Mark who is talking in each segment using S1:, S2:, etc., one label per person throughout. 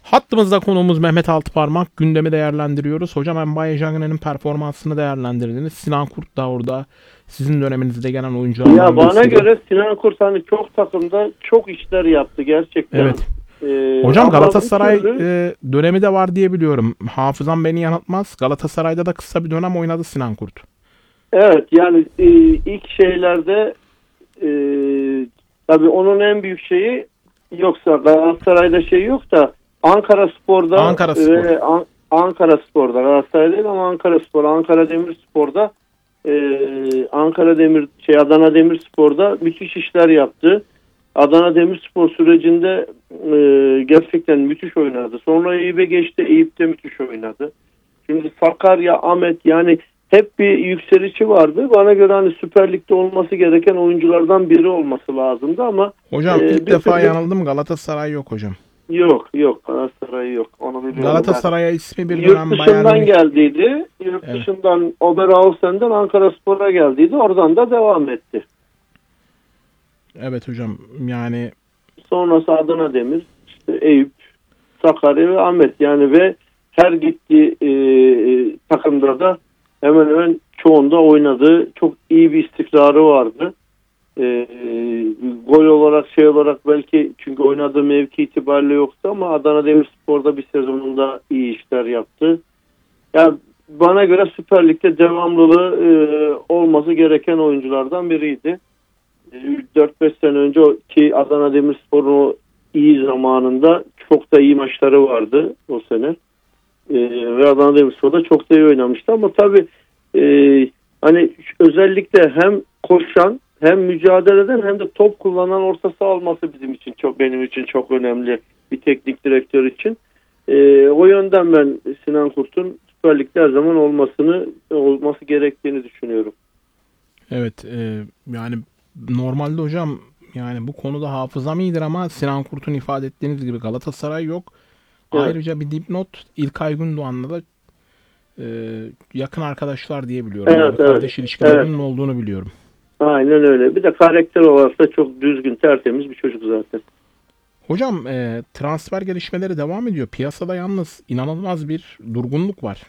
S1: Hattımızda konuğumuz Mehmet Altıparmak. Gündemi değerlendiriyoruz. Hocam Mbaye Diagne performansını değerlendirdiniz. Sinan Kurt da orada sizin döneminizde gelen
S2: Ya
S1: oyunculardan
S2: bana
S1: birisiydi.
S2: göre Sinan Kurt hani çok takımda çok işler yaptı gerçekten.
S1: Evet. Hocam
S2: Ama
S1: Galatasaray
S2: bir türlü-
S1: dönemi de var diye biliyorum. Hafızam beni yanıltmaz. Galatasaray'da da kısa bir dönem oynadı Sinan Kurt.
S2: evet yani ilk şeylerde e, tabii onun en büyük şeyi yoksa Galatasaray'da şey yok da Ankara Spor'da
S1: Ankara Spor.
S2: ve Ankara Spor'da Galatasaray değil ama Ankara Spor, Ankara Demirspor'da Adana Demirspor'da müthiş işler yaptı. Adana Demirspor sürecinde gerçekten müthiş oynadı. Sonra Eyüp'e geçti. Eyüp'te müthiş oynadı. Şimdi Sakarya, Ahmet yani hep bir yükselişi vardı. Bana göre hani Süper Lig'de olması gereken oyunculardan biri olması lazımdı ama
S1: Hocam ilk
S2: bir
S1: defa
S2: türlü
S1: yanıldım. Galatasaray yok hocam.
S2: yok Galatasaray yok. Onu biliyorum.
S1: Galatasaray'a ismi bir
S2: Yurt
S1: dönem
S2: dışından
S1: Bayern Münih.
S2: geldiydi. Yurt
S1: Evet.
S2: dışından Oberhausen'den Ankara Spor'a geldiydi. Oradan da devam etti.
S1: Evet hocam. Yani
S2: Sonrası Adana Demir, işte Eyüp, Sakarya ve Ahmet yani ve her gittiği takımda da hemen hemen çoğunda oynadı. Çok iyi bir istikrarı vardı. Gol olarak şey olarak belki çünkü oynadığı mevki itibariyle yoktu ama Adana Demirspor'da bir sezonunda iyi işler yaptı. Yani bana göre Süper Lig'de devamlılığı olması gereken oyunculardan biriydi. 4-5 sene önce ki Adana Demirspor'un o iyi zamanında çok da iyi maçları vardı o sene. Ve Adana Demirspor'da çok da iyi oynamıştı ama tabii hani özellikle hem koşan hem mücadele eden hem de top kullanan orta saha olması benim için çok önemli bir teknik direktör için. O yönden ben Sinan Kurt'un Süper Lig'de her zaman olması gerektiğini düşünüyorum.
S1: evet, yani normalde hocam yani bu konuda hafızam iyidir ama Sinan Kurt'un ifade ettiğiniz gibi Galatasaray yok.
S2: Evet.
S1: Ayrıca bir dipnot İlkay Gündoğan'la da yakın arkadaşlar diye biliyorum.
S2: Evet,
S1: Yani
S2: evet.
S1: kardeş ilişkilerinin
S2: Evet.
S1: olduğunu biliyorum.
S2: Aynen öyle. Bir de karakter olarak da çok düzgün, tertemiz bir çocuk zaten.
S1: Hocam transfer gelişmeleri devam ediyor. Piyasada yalnız inanılmaz bir durgunluk var.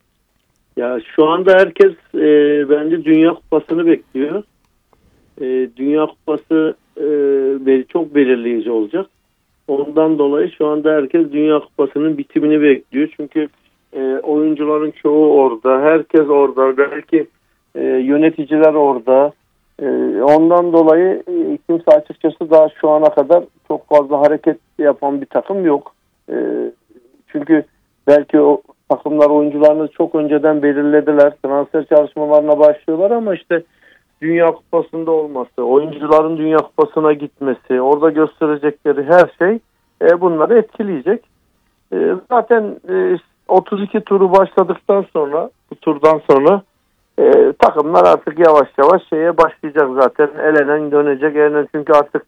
S2: Ya şu anda herkes bence Dünya Kupası'nı bekliyor. Dünya Kupası çok belirleyici olacak. Ondan dolayı şu anda herkes Dünya Kupası'nın bitimini bekliyor. Çünkü oyuncuların çoğu orada, herkes orada, belki yöneticiler orada. Ondan dolayı kimse açıkçası daha şu ana kadar çok fazla hareket yapan bir takım yok. Çünkü belki o takımlar oyuncularını çok önceden belirlediler. Transfer çalışmalarına başlıyorlar ama işte Dünya Kupası'nda olması, oyuncuların Dünya Kupası'na gitmesi, orada gösterecekleri her şey bunları etkileyecek. Zaten 32 turu başladıktan sonra, bu turdan sonra takımlar artık yavaş yavaş şeye başlayacak zaten. Elenen dönecek. Elenen çünkü artık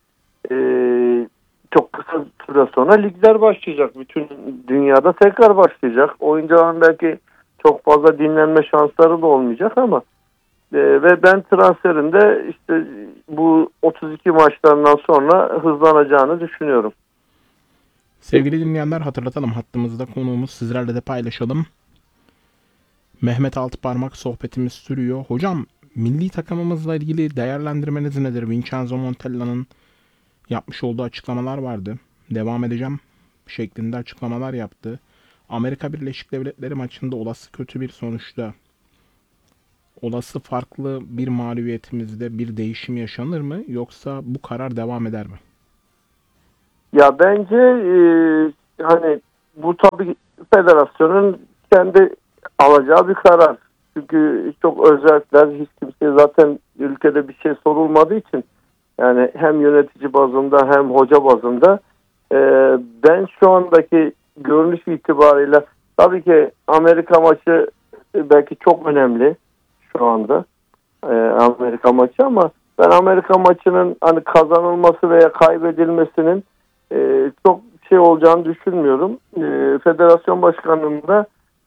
S2: çok kısa süre sonra ligler başlayacak. Bütün dünyada tekrar başlayacak. Oyuncuların belki çok fazla dinlenme şansları da olmayacak ama ve ben transferinde işte bu 32 maçlarından sonra hızlanacağını düşünüyorum.
S1: Sevgili dinleyenler hatırlatalım hattımızda konuğumuz sizlerle de paylaşalım. Mehmet Altıparmak sohbetimiz sürüyor. Hocam milli takımımızla ilgili değerlendirmeniz nedir? Vincenzo Montella'nın yapmış olduğu açıklamalar vardı. Devam edeceğim şeklinde açıklamalar yaptı. Amerika Birleşik Devletleri maçında olası kötü bir sonuçta olası farklı bir mağlubiyetimizde bir değişim yaşanır mı? Yoksa bu karar devam eder mi?
S2: Ya bence hani bu tabii federasyonun kendi alacağı bir karar. Çünkü çok özellikler hiç kimseye zaten ülkede bir şey sorulmadığı için yani hem yönetici bazında hem hoca bazında ben şu andaki görünüş itibariyle tabii ki Amerika maçı belki çok önemli şu anda Amerika maçı ama ben Amerika maçının hani kazanılması veya kaybedilmesinin çok şey olacağını düşünmüyorum. Federasyon başkanının da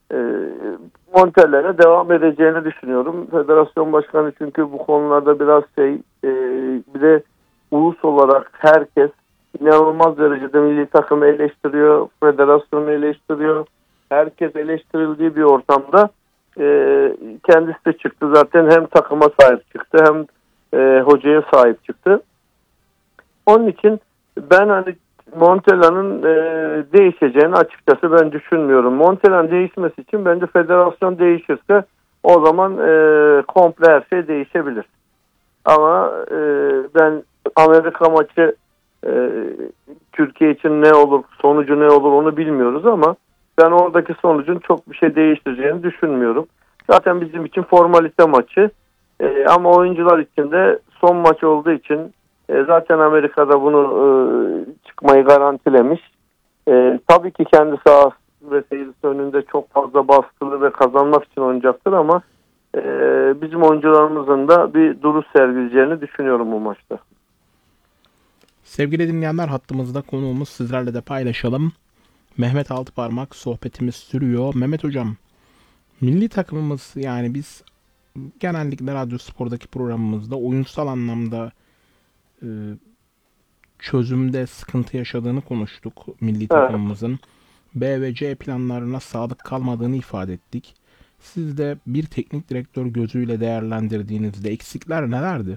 S2: Montella'ya devam edeceğini düşünüyorum. Federasyon başkanı çünkü bu konularda biraz bir de ulus olarak herkes inanılmaz derecede milli takımı eleştiriyor, federasyonu eleştiriyor. Herkes eleştirildiği bir ortamda kendisi de çıktı. Zaten hem takıma sahip çıktı hem hocaya sahip çıktı. Onun için ben hani Montella'nın değişeceğini açıkçası ben düşünmüyorum. Montella'nın değişmesi için bence federasyon değişirse o zaman komple her şey değişebilir. Ama ben Amerika maçı Türkiye için ne olur, sonucu ne olur onu bilmiyoruz ama ben oradaki sonucun çok bir şey değiştireceğini düşünmüyorum. Zaten bizim için formalite maçı ama oyuncular için de son maç olduğu için zaten Amerika'da bunu çıkmayı garantilemiş. Tabii ki kendi sahası ve seyircisi önünde çok fazla baskılı ve kazanmak için oynayacaktır ama bizim oyuncularımızın da bir duruş sergileyeceğini düşünüyorum bu maçta.
S1: Sevgili dinleyenler, hattımızda konuğumuz, sizlerle de paylaşalım. Mehmet Altıparmak, sohbetimiz sürüyor. Mehmet hocam, milli takımımız, yani biz genellikle Radyo Spor'daki programımızda oyunsal anlamda çözümde sıkıntı yaşadığını konuştuk milli takımımızın. B ve C planlarına sadık kalmadığını ifade ettik. Siz de bir teknik direktör gözüyle değerlendirdiğinizde eksikler nelerdi?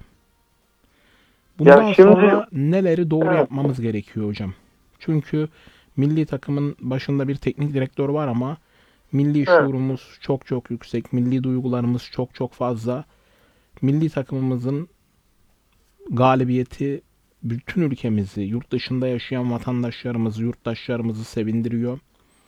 S1: Bundan sonra neleri doğru yapmamız gerekiyor hocam? Çünkü milli takımın başında bir teknik direktör var ama milli şuurumuz çok çok yüksek. Milli duygularımız çok çok fazla. Milli takımımızın galibiyeti bütün ülkemizi, yurt dışında yaşayan vatandaşlarımızı, yurttaşlarımızı sevindiriyor.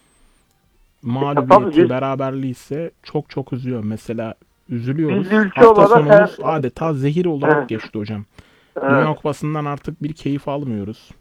S1: Mağlubiyeti, beraberliği ise çok çok üzüyor. Mesela üzülüyoruz. Hafta sonumuz adeta zehir olarak geçti hocam. Dünya Kupası'ndan artık bir keyif almıyoruz.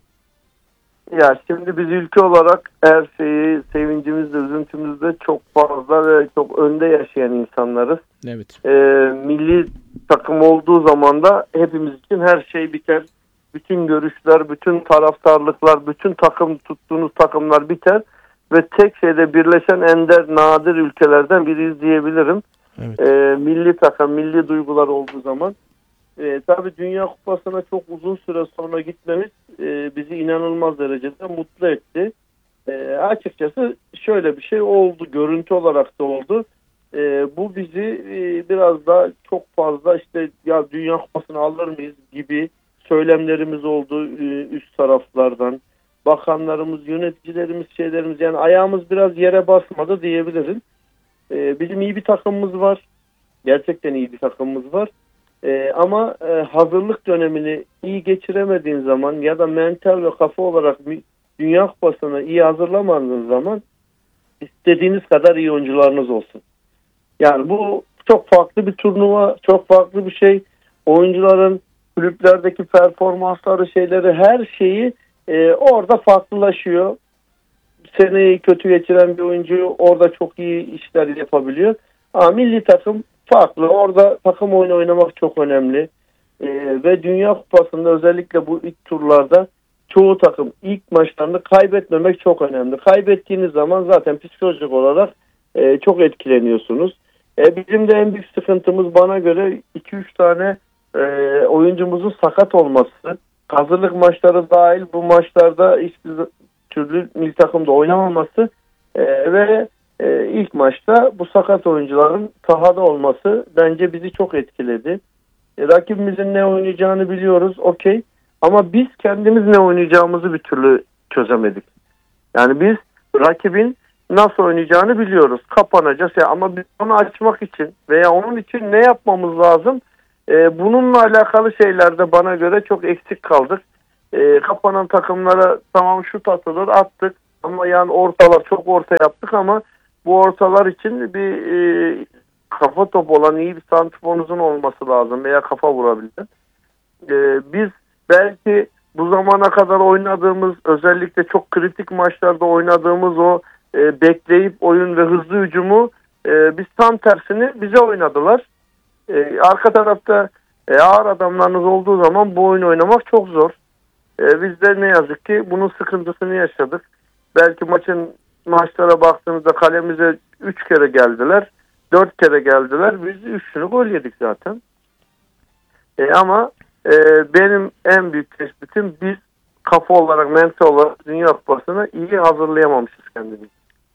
S2: Ya şimdi biz ülke olarak her şeyi sevincimizde, üzüntümüzde çok fazla ve çok önde yaşayan insanlarız.
S1: Evet.
S2: Milli takım olduğu zaman da hepimiz için her şey biter. Bütün görüşler, bütün taraftarlıklar, bütün tuttuğunuz takımlar biter. Ve tek şeyde birleşen ender, nadir ülkelerden biriyiz diyebilirim.
S1: Evet.
S2: Milli takım, milli duygular olduğu zaman. Tabii Dünya Kupası'na çok uzun süre sonra gitmemiz bizi inanılmaz derecede mutlu etti. Açıkçası şöyle bir şey oldu, görüntü olarak da oldu. Bu bizi biraz daha çok fazla işte ya Dünya Kupası'nı alır mıyız gibi söylemlerimiz oldu üst taraflardan. Bakanlarımız, yöneticilerimiz, şeylerimiz, yani ayağımız biraz yere basmadı diyebilirim. Bizim iyi bir takımımız var. Gerçekten iyi bir takımımız var. Ama hazırlık dönemini iyi geçiremediğin zaman ya da mental ve kafa olarak Dünya Kupası'na iyi hazırlamadığınız zaman istediğiniz kadar iyi oyuncularınız olsun. Yani bu çok farklı bir turnuva, çok farklı bir şey. Oyuncuların kulüplerdeki performansları, şeyleri, her şeyi orada farklılaşıyor. Seneyi kötü geçiren bir oyuncu orada çok iyi işler yapabiliyor. Ama milli takım farklı. Orada takım oyunu oynamak çok önemli. Ve Dünya Kupası'nda özellikle bu ilk turlarda çoğu takım ilk maçlarında kaybetmemek çok önemli. Kaybettiğiniz zaman zaten psikolojik olarak çok etkileniyorsunuz. Bizim de en büyük sıkıntımız bana göre 2-3 tane oyuncumuzun sakat olması. Hazırlık maçları dahil bu maçlarda hiçbir türlü milli takımda oynamaması ve ilk maçta bu sakat oyuncuların sahada olması bence bizi çok etkiledi. Rakibimizin ne oynayacağını biliyoruz, okey. Ama biz kendimiz ne oynayacağımızı bir türlü çözemedik. Yani biz rakibin nasıl oynayacağını biliyoruz. Kapanacağız. Ama biz onu açmak için veya onun için ne yapmamız lazım? Bununla alakalı şeylerde bana göre çok eksik kaldık. Kapanan takımlara tamam şut atılır, attık. Ama yani ortalar çok orta yaptık ama bu ortalar için bir kafa top olan iyi bir santrforunuzun olması lazım veya kafa vurabilen. Biz belki bu zamana kadar oynadığımız, özellikle çok kritik maçlarda oynadığımız o bekleyip oyun ve hızlı hücumu biz tam tersini bize oynadılar. Arka tarafta ağır adamlarınız olduğu zaman bu oyunu oynamak çok zor. Biz de ne yazık ki bunun sıkıntısını yaşadık. Belki maçlara baktığınızda kalemize 3 kere geldiler, 4 kere geldiler. Biz 3'ünü gol yedik zaten. Ama benim en büyük tespitim biz kafa olarak, mental olarak Dünya Kupası'na iyi hazırlayamamışız kendimizi.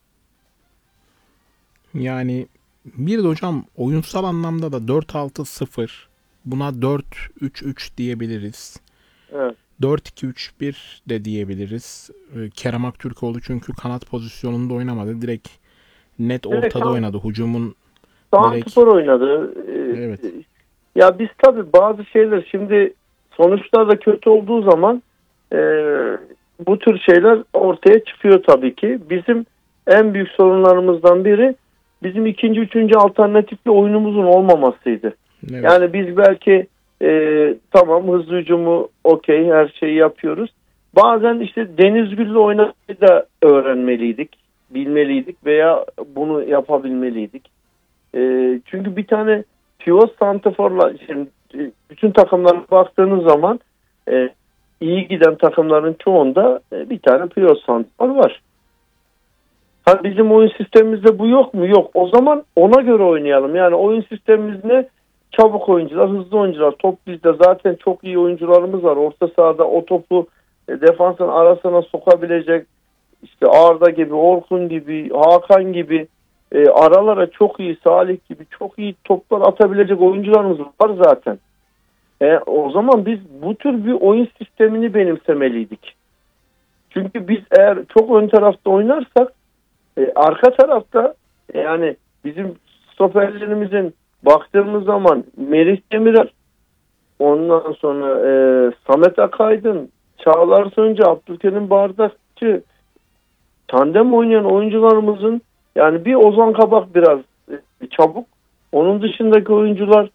S1: Yani bir de hocam oyunsal anlamda da 4-6-0, buna 4-3-3 diyebiliriz.
S2: Evet.
S1: 4-2-3-1 de diyebiliriz. Kerem Aktürkoğlu çünkü kanat pozisyonunda oynamadı. Direkt net ortada oynadı. Hücumun direkt...
S2: Santrfor oynadı.
S1: Evet.
S2: Ya biz tabii bazı şeyler şimdi sonuçlar da kötü olduğu zaman bu tür şeyler ortaya çıkıyor tabii ki. Bizim en büyük sorunlarımızdan biri bizim ikinci, üçüncü alternatifli oyunumuzun olmamasıydı.
S1: Evet.
S2: Yani biz belki tamam hızlı hücumu okey her şeyi yapıyoruz. Bazen işte Deniz Gül'le oynamayı da öğrenmeliydik, bilmeliydik veya bunu yapabilmeliydik. Çünkü bir tane pivot santraforla şimdi bütün takımlara baktığınız zaman iyi giden takımların çoğunda bir tane pivot santrafor var. Ha bizim oyun sistemimizde bu yok mu? Yok. O zaman ona göre oynayalım. Yani oyun sistemimiz ne? Çabuk oyuncular, hızlı oyuncular. Top bizde zaten çok iyi oyuncularımız var. Orta sahada o topu defansın arasına sokabilecek işte Arda gibi, Orkun gibi, Hakan gibi aralara çok iyi, Salih gibi çok iyi toplar atabilecek oyuncularımız var zaten. O zaman biz bu tür bir oyun sistemini benimsemeliydik. Çünkü biz eğer çok ön tarafta oynarsak arka tarafta yani bizim stoperlerimizin baktığımız zaman Merih Demirer, ondan sonra Samet Akaydın, Çağlar Söncü, Abdülkerim Bardakçı tandem oynayan oyuncularımızın yani bir Ozan Kabak biraz çabuk. Onun dışındaki oyuncular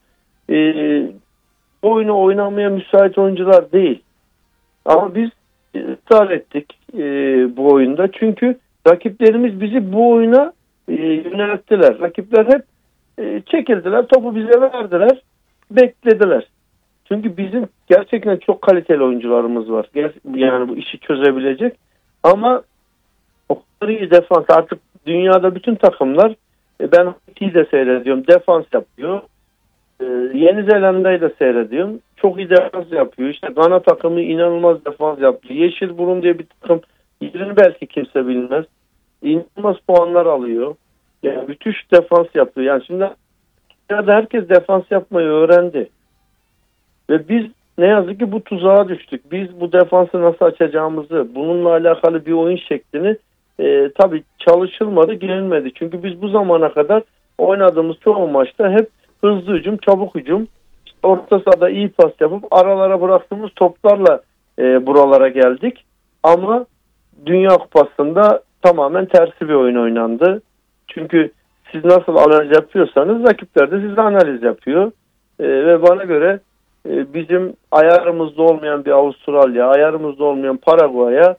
S2: oyunu oynamaya müsait oyuncular değil. Ama biz ısrar ettik bu oyunda. Çünkü rakiplerimiz bizi bu oyuna yönelttiler. Rakipler hep çekildiler, topu bize verdiler, beklediler. Çünkü bizim gerçekten çok kaliteli oyuncularımız var. Yani bu işi çözebilecek. Ama o kadar iyi defans. Artık dünyada bütün takımlar ben Haiti'yi de seyrediyorum. Defans yapıyor. Yeni Zelanda'yı da seyrediyorum. Çok iyi defans yapıyor. İşte Gana takımı inanılmaz defans yapıyor. Yeşilburun diye bir takım yerini belki kimse bilmez. İnanılmaz puanlar alıyor. Yani müthiş defans yapıyor. Yani şimdi herkes defans yapmayı öğrendi. Ve biz ne yazık ki bu tuzağa düştük. Biz bu defansı nasıl açacağımızı, bununla alakalı bir oyun şeklini tabii çalışılmadı, girilmedi. Çünkü biz bu zamana kadar oynadığımız çoğu maçta hep hızlı hücum, çabuk hücum, orta sahada iyi pas yapıp aralara bıraktığımız toplarla buralara geldik. Ama Dünya Kupası'nda tamamen tersi bir oyun oynandı. Çünkü siz nasıl analiz yapıyorsanız rakipler de sizle analiz yapıyor. Ve bana göre bizim ayarımızda olmayan bir Avustralya, ayarımızda olmayan Paraguay'a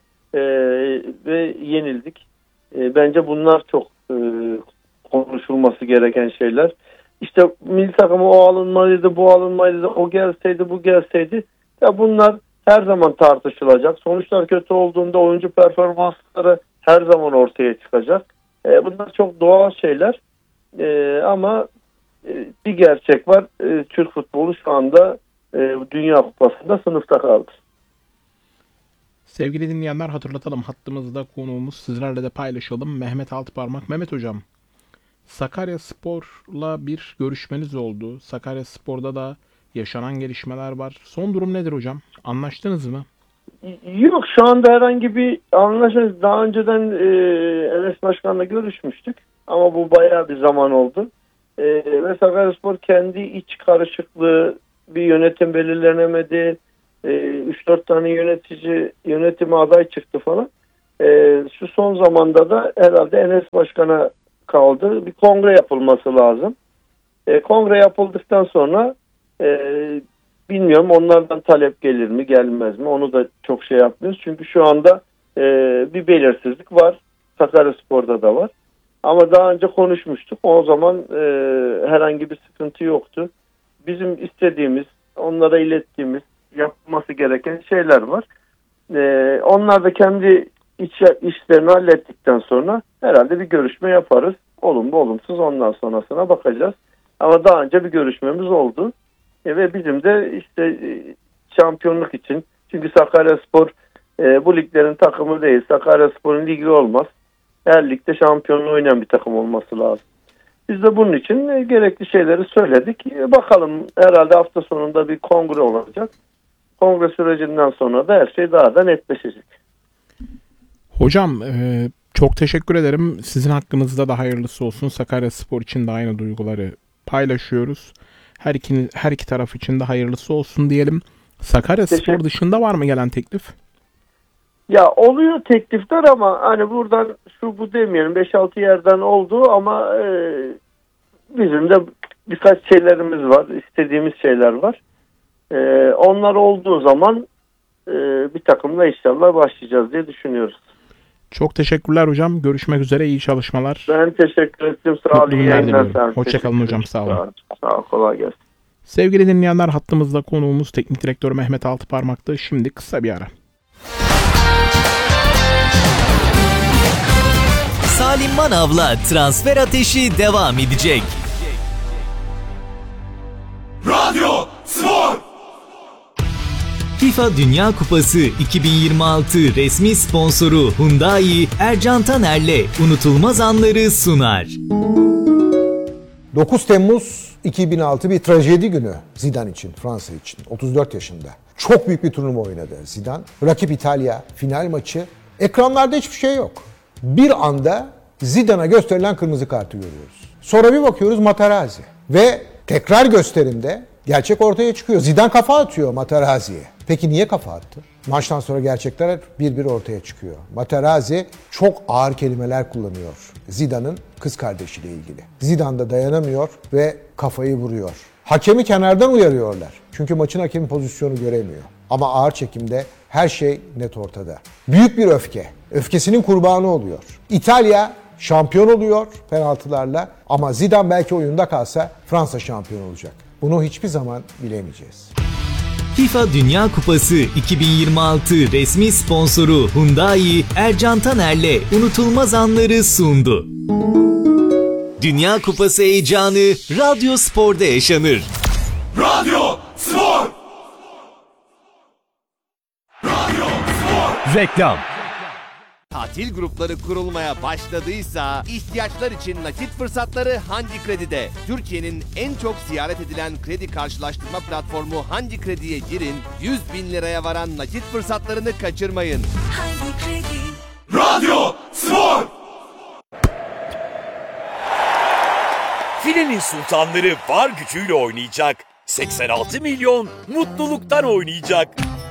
S2: ve yenildik. Bence bunlar çok konuşulması gereken şeyler. İşte milli takımı o alınmalıydı, bu alınmalıydı, o gelseydi, bu gelseydi. Ya bunlar her zaman tartışılacak. Sonuçlar kötü olduğunda oyuncu performansları her zaman ortaya çıkacak. Bunlar çok doğal şeyler. Ama bir gerçek var. Türk futbolu şu anda Dünya Kupası'nda sınıfta kaldı.
S1: Sevgili dinleyenler, hatırlatalım, hattımızda konuğumuz, sizlerle de paylaşalım, Mehmet Altıparmak. Mehmet hocam, Sakaryaspor'la bir görüşmeniz oldu. Sakaryaspor'da da yaşanan gelişmeler var. Son durum nedir hocam? Anlaştınız mı?
S2: Yok, şu anda herhangi bir anlaşma. Daha önceden Enes Başkan'la görüşmüştük. Ama bu bayağı bir zaman oldu. Ve Sakaryaspor kendi iç karışıklığı, bir yönetim belirlenemedi. 3-4 tane yönetime aday çıktı falan. Şu son zamanda da herhalde Enes Başkan'a kaldı. Bir kongre yapılması lazım. Kongre yapıldıktan sonra bilmiyorum onlardan talep gelir mi gelmez mi, onu da çok şey yapmıyoruz. Çünkü şu anda bir belirsizlik var. Sakaryaspor'da da var. Ama daha önce konuşmuştuk. O zaman herhangi bir sıkıntı yoktu. Bizim istediğimiz, onlara ilettiğimiz, yapılması gereken şeyler var. Onlar da kendi işlerini hallettikten sonra herhalde bir görüşme yaparız. Olumlu olumsuz ondan sonrasına bakacağız. Ama daha önce bir görüşmemiz oldu. Ve bizim de işte şampiyonluk için, çünkü Sakaryaspor Bu liglerin takımı değil. Sakaryaspor'un ligi olmaz. Her ligde şampiyonluğu oynayan bir takım olması lazım. Biz de bunun için gerekli şeyleri söyledik. Bakalım, herhalde hafta sonunda bir kongre olacak. Kongre sürecinden sonra da her şey daha da netleşecek.
S1: Hocam çok teşekkür ederim. Sizin hakkınızda da hayırlısı olsun. Sakaryaspor için de aynı duyguları paylaşıyoruz. Her iki taraf için de hayırlısı olsun diyelim. Sakaryaspor dışında var mı gelen teklif?
S2: Ya oluyor teklifler ama hani buradan şu bu demeyelim, 5-6 yerden oldu ama bizim de birkaç şeylerimiz var, istediğimiz şeyler var. Onlar olduğu zaman bir takımla inşallah başlayacağız diye düşünüyoruz.
S1: Çok teşekkürler hocam. Görüşmek üzere. İyi çalışmalar.
S2: Ben teşekkür ettim. Sağ olun.
S1: Hoşçakalın hocam. Sağ olun.
S2: Sağ ol. Kolay gelsin.
S1: Sevgili dinleyenler, hattımızda konuğumuz Teknik Direktör Mehmet Altıparmak'tı. Şimdi kısa bir ara.
S3: Salim Manav'la Transfer Ateşi devam edecek.
S4: Radyo Spor.
S3: FIFA Dünya Kupası 2026 resmi sponsoru Hyundai, Ercan Taner'le unutulmaz anları sunar.
S5: 9 Temmuz 2006 bir trajedi günü Zidane için, Fransa için. 34 yaşında. Çok büyük bir turnuva oynadı Zidane. Rakip İtalya, final maçı. Ekranlarda hiçbir şey yok. Bir anda Zidane'a gösterilen kırmızı kartı görüyoruz. Sonra bir bakıyoruz Materazzi. Ve tekrar gösterimde gerçek ortaya çıkıyor. Zidane kafa atıyor Materazzi'ye. Peki niye kafa attı? Maçtan sonra gerçekler bir ortaya çıkıyor. Materazzi çok ağır kelimeler kullanıyor Zidane'ın kız kardeşiyle ilgili. Zidane da dayanamıyor ve kafayı vuruyor. Hakemi kenardan uyarıyorlar. Çünkü maçın hakemi pozisyonu göremiyor. Ama ağır çekimde her şey net ortada. Büyük bir öfke. Öfkesinin kurbanı oluyor. İtalya şampiyon oluyor penaltılarla ama Zidane belki oyunda kalsa Fransa şampiyon olacak. Bunu hiçbir zaman bilemeyeceğiz.
S3: FIFA Dünya Kupası 2026 resmi sponsoru Hyundai, Ercan Taner'le unutulmaz anları sundu. Dünya Kupası heyecanı Radyo Spor'da yaşanır.
S4: Radyo Spor. Radyo Spor.
S6: Reklam. Tatil grupları kurulmaya başladıysa ihtiyaçlar için nakit fırsatları Hangi Kredi'de. Türkiye'nin en çok ziyaret edilen kredi karşılaştırma platformu Hangi Kredi'ye girin, 100.000 liraya varan nakit fırsatlarını kaçırmayın.
S7: Hangi Kredi?
S4: Radyo Spor.
S8: Filenin sultanları var gücüyle oynayacak. 86 milyon mutluluktan oynayacak.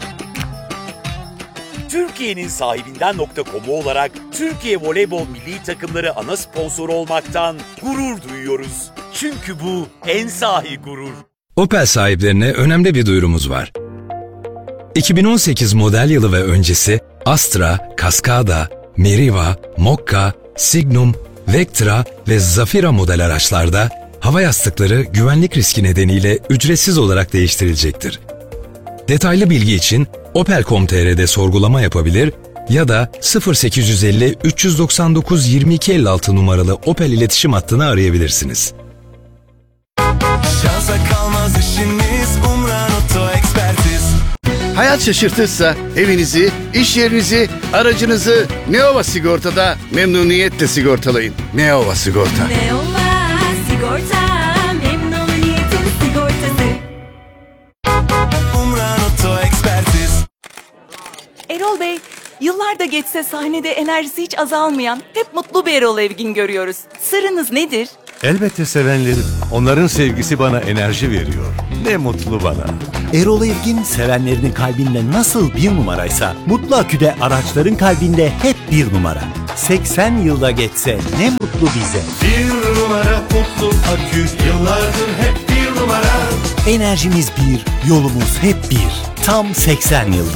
S8: Türkiye'nin sahibinden.com'u olarak Türkiye Voleybol Milli Takımları ana sponsoru olmaktan gurur duyuyoruz. Çünkü bu en sahi gurur.
S9: Opel sahiplerine önemli bir duyurumuz var. 2018 model yılı ve öncesi Astra, Cascada, Meriva, Mokka, Signum, Vectra ve Zafira model araçlarda hava yastıkları güvenlik riski nedeniyle ücretsiz olarak değiştirilecektir. Detaylı bilgi için Opel.com.tr'de sorgulama yapabilir ya da 0850 399 2256 numaralı Opel iletişim hattını arayabilirsiniz.
S4: Şansa kalmaz işiniz, Umran Oto Ekspertiz.
S10: Hayat şaşırtırsa evinizi, iş yerinizi, aracınızı Neova Sigorta'da memnuniyetle sigortalayın. Neova Sigorta.
S7: Neova Sigorta, memnuniyetin sigortası.
S4: Umran Oto Ekspertiz.
S11: Erol Bey, yıllar da geçse sahnede enerjisi hiç azalmayan, hep mutlu bir Erol Evgin görüyoruz. Sırrınız nedir?
S12: Elbette sevenlerim. Onların sevgisi bana enerji veriyor. Ne mutlu bana.
S13: Erol Evgin sevenlerinin kalbinde nasıl bir numaraysa Mutlu Akü'de araçların kalbinde hep bir numara. 80 yılda geçse ne mutlu bize.
S4: Bir numara Mutlu Akü, yıllardır hep bir numara.
S13: Enerjimiz bir, yolumuz hep bir. Tam 80 yıldır.